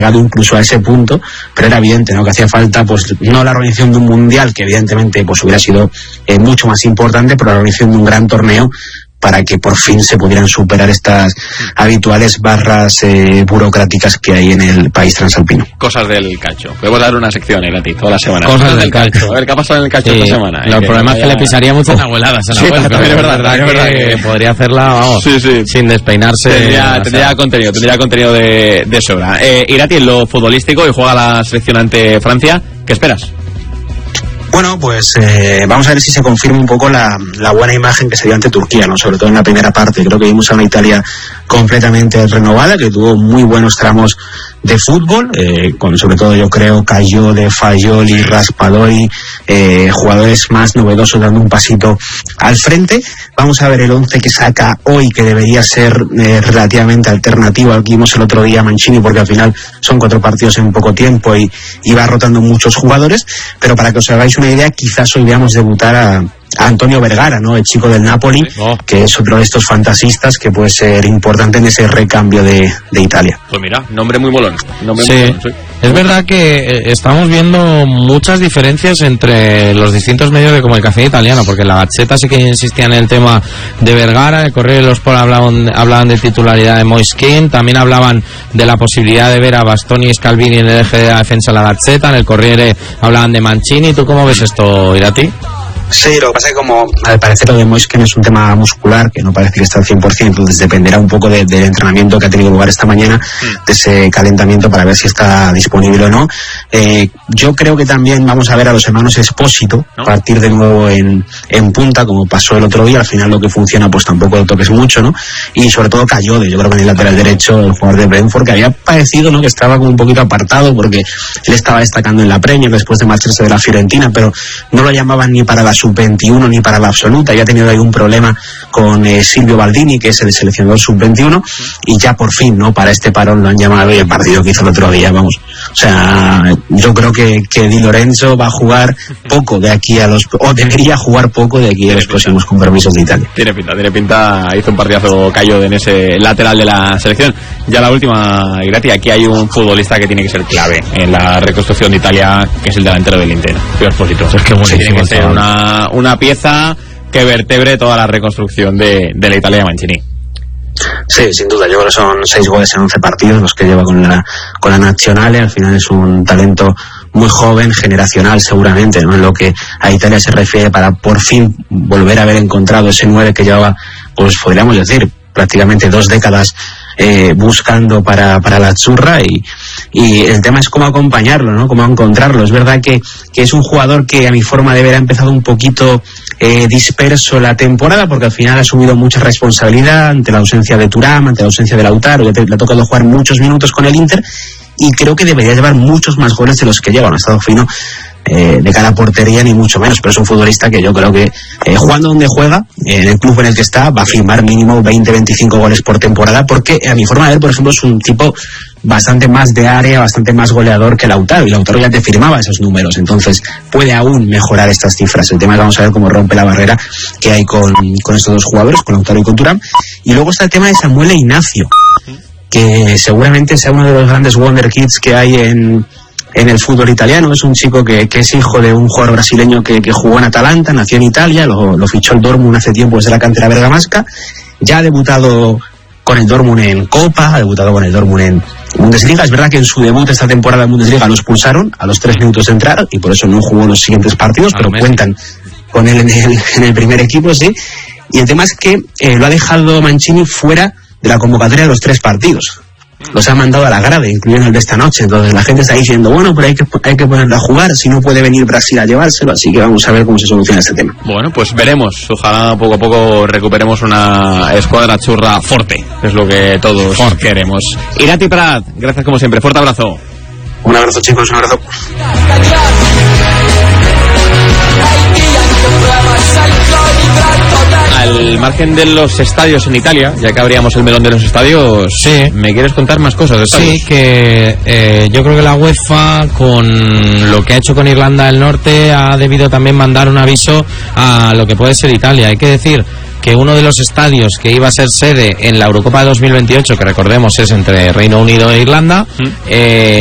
incluso a ese punto, pero era evidente, ¿no?, que hacía falta, pues no la organización de un mundial, que evidentemente pues hubiera sido mucho más importante, pero la organización de un gran torneo para que por fin se pudieran superar estas habituales barras burocráticas que hay en el país transalpino. Cosas del calcio. Podemos dar una sección, Irati, toda la semana. Cosas del calcio. A ver, ¿qué ha pasado en el calcio esta semana? Los problemas que le pisaría muchas abueladas a la abuela. También es verdad que podría hacerla, vamos, sin despeinarse. Tendría contenido de sobra. Irati, en lo futbolístico, y juega la selección ante Francia. ¿Qué esperas? Bueno, pues vamos a ver si se confirma un poco la buena imagen que se dio ante Turquía, ¿no? Sobre todo en la primera parte. Creo que vimos a una Italia completamente renovada, que tuvo muy buenos tramos de fútbol, con sobre todo, yo creo, Cayode, Fagioli, Raspadori, jugadores más novedosos dando un pasito al frente. Vamos a ver el 11 que saca hoy, que debería ser relativamente alternativo al que vimos el otro día Mancini, porque al final son 4 partidos en poco tiempo y va rotando muchos jugadores. Pero para que os hagáis una idea, quizás hoy veamos debutar a Antonio Vergara, ¿no?, el chico del Napoli, que es otro de estos fantasistas que puede ser importante en ese recambio de Italia. Pues mira, nombre muy molón. Sí. Es verdad que estamos viendo muchas diferencias entre los distintos medios de comunicación italiano, porque la Gazzetta sí que insistía en el tema de Vergara, el Corriere dello Sport hablaban de titularidad de Moise Kean, también hablaban de la posibilidad de ver a Bastoni y Scalvini en el eje de la defensa de la Gazzetta, en el Corriere hablaban de Mancini. ¿Tú cómo ves esto, Irati? Sí, lo que pasa es que, como al parecer lo de Moise Kean es un tema muscular, que no parece que está al 100%, entonces dependerá un poco del entrenamiento que ha tenido lugar esta mañana, de ese calentamiento, para ver si está disponible o no. Yo creo que también vamos a ver a los hermanos Esposito partir de nuevo en punta, como pasó el otro día. Al final lo que funciona pues tampoco lo toques mucho, ¿no? Y sobre todo Cayode, yo creo que en el lateral derecho, el jugador de Brentford, que había parecido, ¿no?, que estaba como un poquito apartado, porque él estaba destacando en la Premier después de marcharse de la Fiorentina, pero no lo llamaban ni para la sub-21 ni para la absoluta. Había tenido ahí un problema con Silvio Baldini, que es el seleccionador sub-21, y ya por fin, ¿no?, para este parón lo han llamado, y el partido que hizo el otro día, vamos, o sea, yo creo que Di Lorenzo va a jugar poco de aquí a los, o debería jugar poco de aquí a los próximos compromisos de Italia. Tiene pinta, hizo un partidazo Cayode en ese lateral de la selección. Ya la última, Irati, aquí hay un futbolista que tiene que ser clave en la reconstrucción de Italia, que es el delantero del Inter, Pio Esposito. Es que tiene que ser una pieza que vertebre toda la reconstrucción de la Italia de Mancini. Sí, sin duda. Yo creo que son 6 goles en 11 partidos los que lleva con la Nazionale. Al final es un talento muy joven, generacional seguramente, ¿no?, en lo que a Italia se refiere, para por fin volver a haber encontrado ese 9 que llevaba, pues podríamos decir, prácticamente 2 décadas buscando para la Azzurra, y el tema es cómo acompañarlo, ¿no?, cómo encontrarlo. Es verdad que es un jugador que, a mi forma de ver, ha empezado un poquito disperso la temporada, porque al final ha asumido mucha responsabilidad ante la ausencia de Thuram, ante la ausencia de Lautaro, que le ha tocado jugar muchos minutos con el Inter, y creo que debería llevar muchos más goles de los que lleva. No ha estado fino de cara a portería ni mucho menos, pero es un futbolista que yo creo que jugando donde juega, en el club en el que está, va a firmar mínimo 20-25 goles por temporada, porque a mi forma de ver, por ejemplo, es un tipo bastante más de área, bastante más goleador que Lautaro, y Lautaro ya te firmaba esos números, entonces puede aún mejorar estas cifras. El tema es, vamos a ver cómo rompe la barrera que hay con estos dos jugadores, con Lautaro y con Thuram. Y luego está el tema de Samuel Ignacio, que seguramente sea uno de los grandes wonder kids que hay en el fútbol italiano. Es un chico que es hijo de un jugador brasileño que jugó en Atalanta, nació en Italia, lo fichó el Dortmund hace tiempo desde la cantera bergamasca. Ya ha debutado con el Dortmund en Copa, ha debutado con el Dortmund en Bundesliga. Es verdad que en su debut esta temporada en Bundesliga lo expulsaron a los 3 minutos de entrar y por eso no jugó los siguientes partidos, pero cuentan con él en el primer equipo, sí. Y el tema es que lo ha dejado Mancini fuera de la convocatoria de los 3 partidos. Los ha mandado a la grade, incluyendo el de esta noche. Entonces la gente está diciendo, bueno, pero hay que ponerlo a jugar, si no puede venir Brasil a llevárselo. Así que vamos a ver cómo se soluciona este tema. Bueno, pues veremos. Ojalá poco a poco recuperemos una escuadra churra fuerte, es lo que todos queremos. Irati Prat, gracias como siempre, fuerte abrazo. Un abrazo, chicos, un abrazo. al margen de los estadios en Italia, ya que abríamos el melón de los estadios, sí. ¿Me quieres contar más cosas de estadios? Sí, que yo creo que la UEFA, con lo que ha hecho con Irlanda del Norte, ha debido también mandar un aviso a lo que puede ser Italia. Hay que decir que uno de los estadios que iba a ser sede en la Eurocopa de 2028, que recordemos es entre Reino Unido e Irlanda,